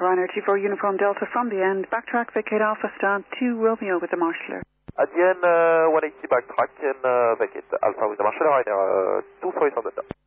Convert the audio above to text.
Ryanair 24 Uniform Delta from the end. Backtrack, vacate Alpha, stand 2 Romeo with the marshaller. Adyen 180 backtrack and vacate Alpha with the marshaller, Ryanair 24 Uniform Delta.